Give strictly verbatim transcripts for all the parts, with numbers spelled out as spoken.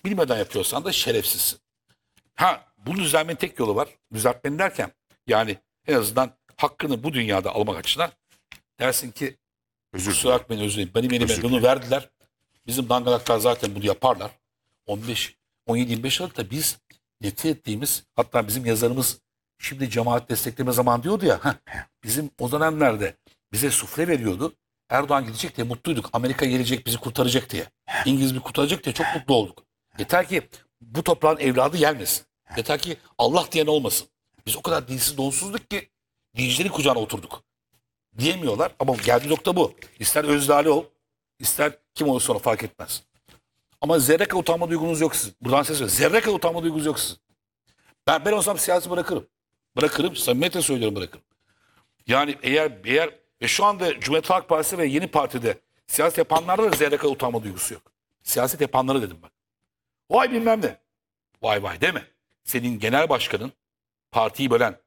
Bilmeden yapıyorsan da şerefsizsin. Ha, bunu düzeltmenin tek yolu var. Düzeltmenin derken yani en azından hakkını bu dünyada almak açısından dersin ki Özür kusura dilerim. bakmayın, özür dilerim. Benim elime Özür bunu dilerim. verdiler. Bizim dangalaklar zaten bunu yaparlar. on beş, on yedi yirmi beş Aralık'ta biz nefret ettiğimiz, hatta bizim yazarımız şimdi cemaat destekleme zaman diyordu ya, heh, bizim o dönemlerde bize sufle veriyordu. Erdoğan gidecek diye mutluyduk. Amerika gelecek bizi kurtaracak diye. İngiliz bizi kurtaracak diye çok mutlu olduk. Yeter ki bu toprağın evladı gelmesin. Yeter ki Allah diyen olmasın. Biz o kadar dinsiz donsuzluk ki dincilerin kucağına oturduk. Diyemiyorlar ama geldiği nokta bu. İster Özdağlı ol, ister kim olursa ona fark etmez. Ama zerre kadar utanma duygunuz yok sizin. Buradan ses veriyorum. Zerre kadar utanma duygunuz yok sizin. Ben, ben olsam siyasi bırakırım. Bırakırım. Samimiyetle söylüyorum, bırakırım. Yani eğer eğer ve şu anda Cumhuriyet Halk Partisi ve yeni partide siyaset yapanlarda da zerre kadar utanma duygusu yok. Siyaset yapanlara dedim bak. Vay bilmem ne. Vay vay deme. Senin genel başkanın partiyi bölen.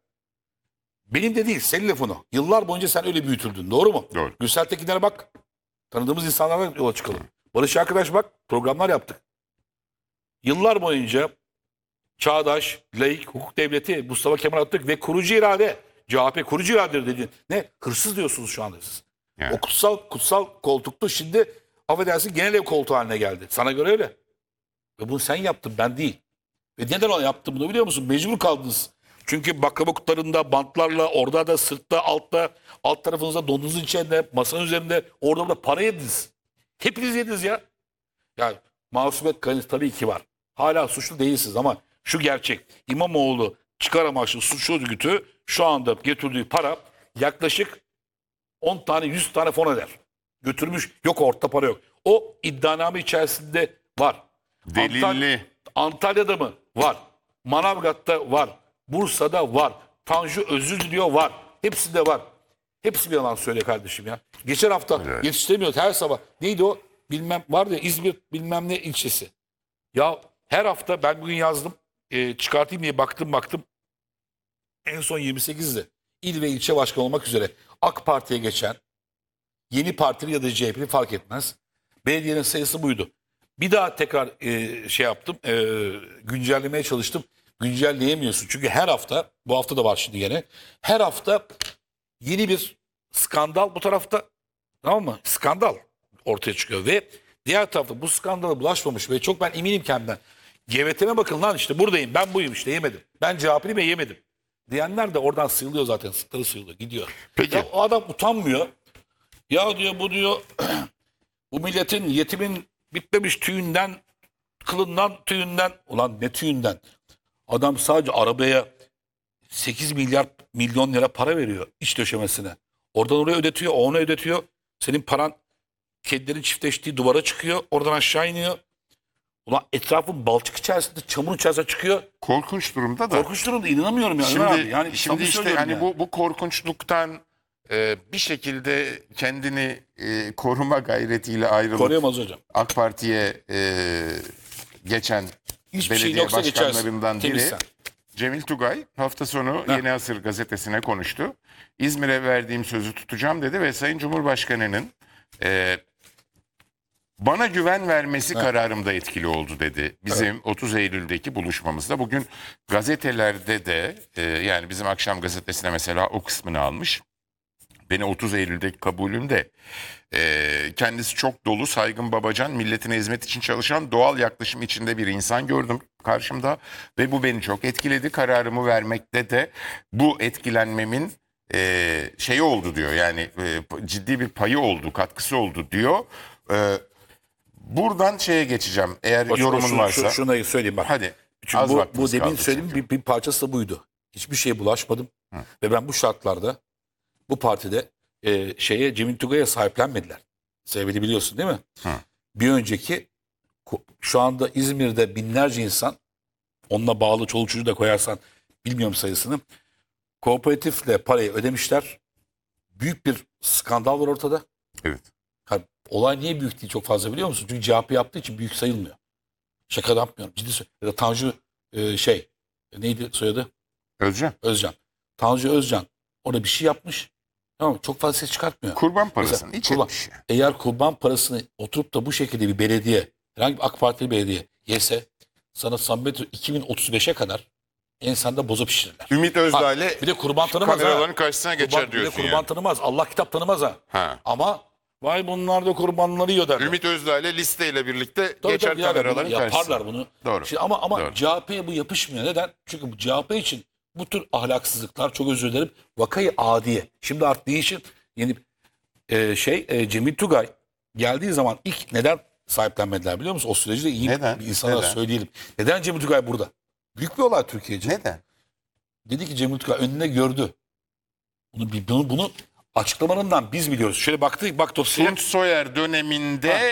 Benim de değil, senin lafın o. Yıllar boyunca sen öyle büyütüldün. Doğru mu? Doğru. Gülsel Tekinler'e bak. Tanıdığımız insanlarla yola çıkalım. Barış arkadaş bak. Programlar yaptık. Yıllar boyunca çağdaş, laik, hukuk devleti, Mustafa Kemal Atatürk ve kurucu irade. C H P kurucu iradedir dedi. Ne? Hırsız diyorsunuz şu anda siz. Yani. O kutsal, kutsal koltuktu. Şimdi affedersin genel ev koltuğu haline geldi. Sana göre öyle. Ve bunu sen yaptın, ben değil. Ve neden o yaptı bunu biliyor musun? Mecbur kaldınız. Çünkü baklava kutularında, bantlarla, orada da, sırtta, altta, alt tarafınızda, donunuzun içinde, masanın üzerinde, orada burada para yediniz. Hepiniz yediniz ya. Yani masumiyet kayınız tabii ki var. Hala suçlu değilsiniz ama şu gerçek. İmamoğlu çıkar amaçlı suç örgütü şu anda getirdiği para yaklaşık on tane yüz tane fon eder. Götürmüş, yok ortada para yok. O iddianame içerisinde var. Delilli. Antal- Antalya'da mı? Var. Manavgat'ta var. Bursa'da var. Tanju özür diliyor, var. Hepsinde var. Hepsi bir yalan söylüyor kardeşim ya. Geçen hafta Evet. yetiştiremiyoruz her sabah. Neydi o? Bilmem vardı ya, İzmir bilmem ne ilçesi. Ya her hafta ben bugün yazdım. E, çıkartayım diye baktım baktım. En son yirmi sekizde il ve ilçe başkanı olmak üzere AK Parti'ye geçen yeni partili ya da C H P'li fark etmez. Belediyenin sayısı buydu. Bir daha tekrar e, şey yaptım. E, güncellemeye çalıştım. Güncelleyemiyorsun. Çünkü her hafta, bu hafta da var şimdi gene. Her hafta yeni bir skandal bu tarafta. Tamam mı? Skandal ortaya çıkıyor ve diğer tarafta bu skandala bulaşmamış ve çok ben eminim kendimden. G V T'me bakın lan, işte buradayım, ben buyum, işte yemedim. Ben C H P'liyim ve yemedim. Diyenler de oradan sıyrılıyor zaten. Sıkları sıyrılıyor, gidiyor. Peki. Ya o adam utanmıyor. Ya diyor bu diyor bu milletin yetimin bitmemiş tüyünden, kılından, tüyünden. Ulan ne tüyünden? Adam sadece arabaya sekiz milyar milyon lira para veriyor iç döşemesine. Oradan oraya ödetiyor, o ona ödetiyor. Senin paran kedilerin çiftleştiği duvara çıkıyor. Oradan aşağı iniyor. Ulan etrafın balçık içerisinde, çamur içerisinde çıkıyor. Korkunç durumda da. Korkunç durumda, inanamıyorum yani. Şimdi, abi. Yani şimdi samimi işte söylüyorum hani yani. bu bu korkunçluktan e, bir şekilde kendini e, koruma gayretiyle ayrılıp Koruyamaz hocam. AK Parti'ye e, geçen Hiçbir şey belediye yoksa geçersin. başkanlarından biri Temizsen. Cemil Tugay hafta sonu Heh. Yeni Asır gazetesine konuştu. İzmir'e verdiğim sözü tutacağım dedi ve Sayın Cumhurbaşkanı'nın e, bana güven vermesi Evet. kararımda etkili oldu dedi. Bizim otuz Eylül'deki buluşmamızda. Bugün gazetelerde de e, yani bizim akşam gazetesine mesela o kısmını almış. Beni otuz Eylül'deki kabulümde e, kendisi çok dolu, saygın, babacan, milletine hizmet için çalışan, doğal yaklaşım içinde bir insan gördüm karşımda. Ve bu beni çok etkiledi. Kararımı vermekte de bu etkilenmemin e, şeyi oldu diyor. Yani e, ciddi bir payı oldu, katkısı oldu diyor. E, buradan şeye geçeceğim eğer Bak, yorumun şunu- varsa. şu- Şunu söyleyeyim bak. Hadi. Çünkü Az bu, bu vaktimiz demin kaldı söylediğim çünkü. bir, bir parçası da buydu. Hiçbir şeye bulaşmadım. Ve ben bu şartlarda bu partide e, şeye Cemil Tugay'a sahiplenmediler. Sebebini biliyorsun değil mi? Hı. Bir önceki ko- şu anda İzmir'de binlerce insan, onunla bağlı çoluk çocuğu da koyarsan bilmiyorum sayısını, kooperatifle parayı ödemişler. Büyük bir skandal var ortada. Evet. Ha, olay niye büyük değil çok fazla biliyor musun? Çünkü C H P yaptığı için büyük sayılmıyor. Şaka da yapmıyorum. Ciddi söylüyorum. Ya da Tanju e, şey neydi soyadı? Özcan. Özcan. Tanju Özcan orada bir şey yapmış. Tamam mı? Çok fazla ses çıkartmıyor. Kurban parasını Mesela hiç kurban- etmiş. Eğer kurban parasını oturup da bu şekilde bir belediye, herhangi bir AK Partili belediye yese sana samimiyet iki bin otuz beşe kadar ensanda boza pişirirler. Ümit Ha, Özdağ'le bir de kurban tanımaz ha. kameraların karşısına geçer Kurban, bir de diyorsun kurban yani. tanımaz. Allah kitap tanımaz ha. Ha. Ama vay bunlar da kurbanları yiyor derler. Ümit Özdağ'le listeyle birlikte Tabii geçer tabii yani kameraların bunu karşısına. yaparlar bunu. Doğru. Şimdi ama ama Doğru. C H P'ye bu yapışmıyor. Neden? Çünkü bu C H P için bu tür ahlaksızlıklar, çok özür dilerim, vakayı adiye. Şimdi arttığı için yeni e, şey e, Cemil Tugay geldiği zaman ilk neden sahiplenmediler biliyor musun? O süreci de iyi Neden? bir insana Neden? söyleyelim. Neden Cemil Tugay burada? Büyük bir olay Türkiye için. Neden? Dedi ki Cemil Tugay önüne gördü. Bunu, bunu, bunu açıklamalarından biz biliyoruz. Şöyle baktık, bak dosyaya. Tunç Soyer döneminde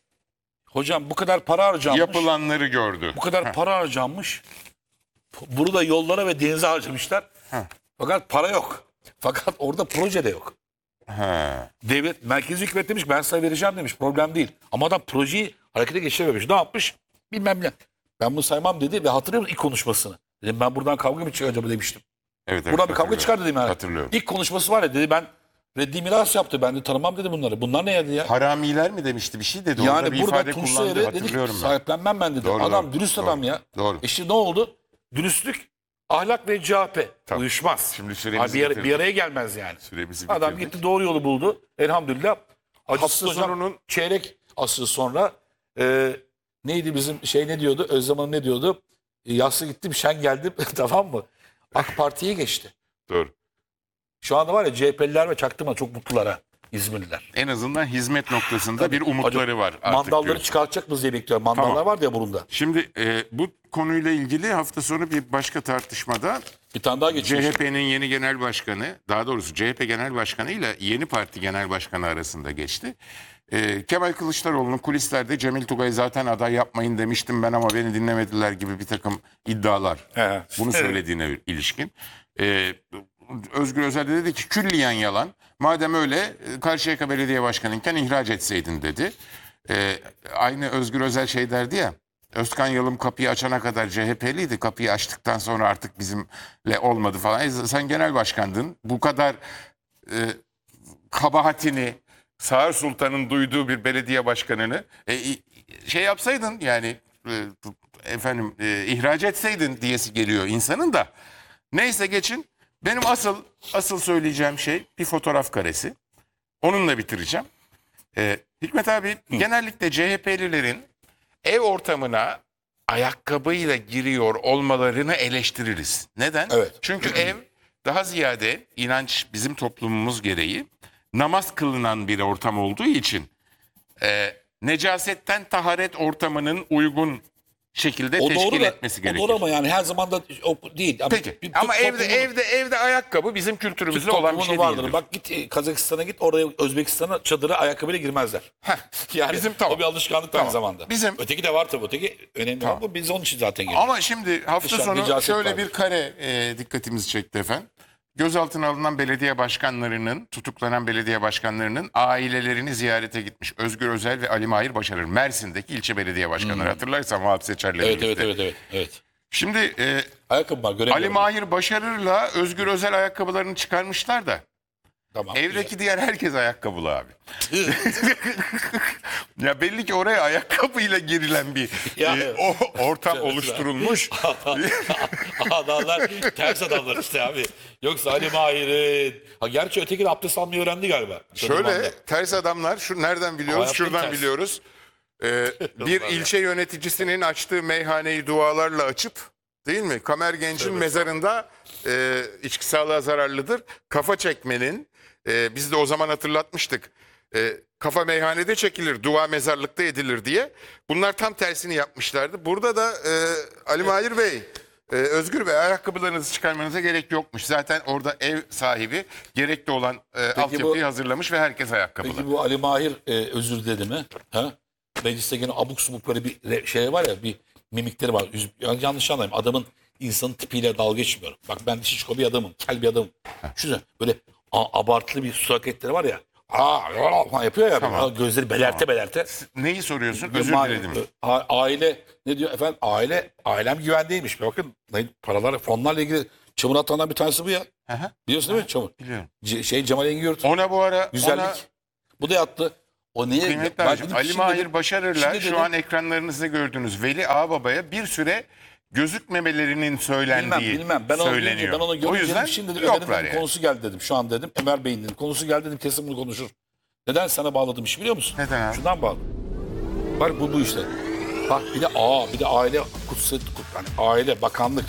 Hocam bu kadar para harcanmış. yapılanları gördü. Bu kadar Heh. para harcanmış. Burada yollara ve denize harcamışlar. Heh. Fakat para yok. Fakat orada proje de yok. Ha. Devlet merkezi hükümet demiş ben sana vereceğim demiş. Problem değil. Ama adam projeyi harekete geçirememiş. Ne yapmış? Bilmem ne. Ben bunu saymam dedi ve hatırlıyor musun ilk konuşmasını? Dedim ben buradan kavga mı çıkıyor acaba demiştim. Evet, evet, Buradan bir kavga hatırlıyorum. çıkar dedim yani. Hatırlıyorum. İlk konuşması var ya dedi ben reddi miras yaptı. Ben de tanımam dedi bunları. Bunlar ne yani ya? Haramiler mi demişti bir şey dedi. Orada Yani bir burada ifade Tunç kullandı Soyer'e dedi ki hatırlıyorum ben. sahiplenmem ben dedi. Doğru, adam doğru, dürüst doğru. adam ya. Doğru. E şimdi ne oldu? Dürüstlük, ahlak ve C H P Tamam. uyuşmaz. Şimdi süremizi Ha, bir, ara- bitirdik. bir araya gelmez yani. Süremizi Adam bitirdik. gitti doğru yolu buldu. Elhamdülillah. Acısız Hafta hocam sonunun- çeyrek asrı sonra e, neydi bizim şey ne diyordu? Özlem ne diyordu? E, yassı gittim şen geldim tamam mı? AK Parti'ye geçti. Doğru. Şu anda var ya C H P'liler ve çaktırma çok mutlular ha. İzmirliler. En azından hizmet noktasında bir umutları var artık. Mandalları diyorsun. çıkartacak mı diye bekliyorum. Mandallar Tamam. var ya burunda. Şimdi e, bu konuyla ilgili hafta sonu bir başka tartışmada Bir tane daha geçiyor. C H P'nin yeni genel başkanı, daha doğrusu C H P genel başkanı ile yeni parti genel başkanı arasında geçti. Ee, Kemal Kılıçdaroğlu'nun kulislerde Cemil Tugay zaten aday yapmayın demiştim ben ama beni dinlemediler gibi bir takım iddialar. He. Bunu söylediğine ilişkin. Ee, Özgür Özel de dedi ki külliyen yalan. Madem öyle e, Karşıyaka Belediye Başkanı'yken ihraç etseydin dedi. Ee, aynı Özgür Özel şey derdi ya. Özkan Yalım kapıyı açana kadar C H P'liydi. Kapıyı açtıktan sonra artık bizimle olmadı falan. E, sen genel başkandın. Bu kadar e, kabahatini Sağır Sultan'ın duyduğu bir belediye başkanını e, şey yapsaydın yani e, efendim e, ihraç etseydin diyesi geliyor insanın da. Neyse geçin. Benim asıl asıl söyleyeceğim şey bir fotoğraf karesi. Onunla bitireceğim. E, Hikmet abi genellikle C H P'lilerin ev ortamına ayakkabıyla giriyor olmalarını eleştiririz. Neden? Evet. Çünkü ev daha ziyade inanç bizim toplumumuz gereği namaz kılınan bir ortam olduğu için e, necasetten taharet ortamının uygun şekilde O teşkil doğru da, etmesi o gerekir. doğru ama yani her zaman da o değil. Ama Peki bir ama Türk evde toplumunun- evde evde ayakkabı bizim kültürümüzde olan bir toplumunun şey vardır. değildir. Bak git e, Kazakistan'a git oraya Özbekistan'a çadıra ayakkabıyla girmezler. Heh, Yani bizim tamam. o bir alışkanlık Tamam. aynı zamanda. Bizim- Öteki de var tabii. Öteki önemli Tamam. ama biz onun için zaten geliyoruz. Ama şimdi hafta Dışarı sonu necaset şöyle vardır. bir kare e, dikkatimizi çekti efendim. Gözaltına alınan belediye başkanlarının, tutuklanan belediye başkanlarının ailelerini ziyarete gitmiş. Özgür Özel ve Ali Mahir Başarır. Mersin'deki ilçe belediye başkanları. Hatırlarsan Vahap Seçer'le Hmm. evet, birlikte. evet evet evet evet. Şimdi e, Ayakkabı var göremiyorum. Ali Mahir Başarır'la Özgür Özel ayakkabılarını çıkarmışlar da Tamam. evdeki diğer herkes ayakkabılı abi. Ya belli ki oraya ayakkabıyla girilen bir Ya- e, o ortam oluşturulmuş. Adamlar ters adamlar işte abi. Yoksa Ali Mahir'in. Ha gerçi öteki de abdest almayı öğrendi galiba. Şöyle Çadırmanda. ters adamlar şu nereden biliyoruz? Hayatın Şuradan ters. biliyoruz. Ee, bir ilçe yöneticisinin açtığı meyhaneyi dualarla açıp değil mi? Kamer Genç'in mezarında e, içki sağlığa zararlıdır. Kafa çekmenin e, biz de o zaman hatırlatmıştık. E, kafa meyhanede çekilir, dua mezarlıkta edilir diye. Bunlar tam tersini yapmışlardı. Burada da e, Ali Mahir Bey, e, Özgür Bey ayakkabılarınızı çıkarmanıza gerek yokmuş. Zaten orada ev sahibi gerekli olan e, altyapıyı bu- hazırlamış ve herkes ayakkabılı. Peki bu Ali Mahir e, özür diledi mi? Ha? Mecliste gene abuk subuk böyle bir re- şey var ya bir mimikleri var. Yüz- yani yanlış anlayayım. Adamın insanın tipiyle dalga geçmiyorum. Bak ben şişko bir adamım. Kel bir adamım. Şurada böyle a- abartılı bir su hareketleri var ya. Aa, falan yapıyor ya. Tamam. Ha, gözleri belerte belerte. Neyi soruyorsun? Özür Ma- diledim. a- Aile ne diyor efendim? Aile ailem güvendeymiş. Bakın paralar fonlarla ilgili çamur atandan bir tanesi bu ya. Aha, Biliyorsun değil mi çamur? biliyorum. C- şey Cemal Engin Yurt. Ona bu ara Güzellik. ona Bu da yattı. O niye? Kıymetli Ben abicim, dedim, Ali şimdi Mahir dedim- Başarırlar şimdi şu dedim- an ekranlarınızda gördüğünüz Veli Ağbaba'ya bir süre gözükmemelerinin söylendiği Bilmem bilmem. Ben onu görünce, söyleniyor. ben onu O görünce yüzden dedim, şimdi dedim, yoklar Ömer'in dedim, yani. konusu geldi dedim. Şu an dedim Ömer Bey'in dedim, konusu geldi dedim, kesin bunu konuşur. Neden sana bağladım işi biliyor musun? Neden abi? Şundan bağladım. Bak bu bu işte. Bak bir de aa bir de aile kutsal yani aile bakanlık